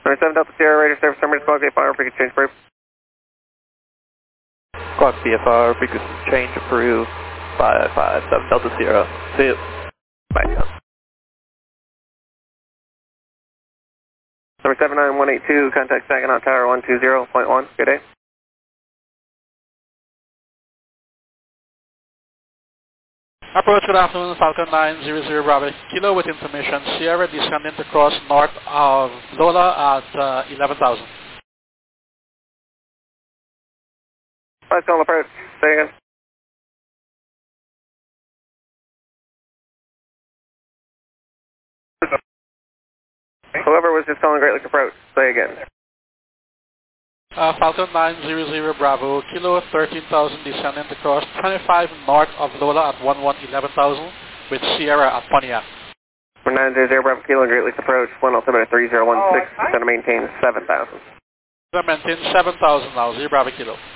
7 Delta Sierra, radio service, number squawk VFR, frequency change approved. Squawk VFR, frequency change approved, 557 Delta Sierra. See you. Bye. Number 79182, contact Saginaw Tower 120.1, good day. Approach, good afternoon, Falcon 900 Bravo Kilo with information. Sierra descending to cross north of Lola at 11,000. Let's call approach, say again. Whoever was just calling Great Lake approach, say again. Falcon 900 Bravo Kilo 13,000 descending to cross 25 north of Lola at 11,000 with Sierra at Pontiac. For 900 Bravo Kilo, Great Lakes approach, 1 altimeter 3016, going to maintain 7,000. Maintain 7,000 now, 0 Bravo Kilo.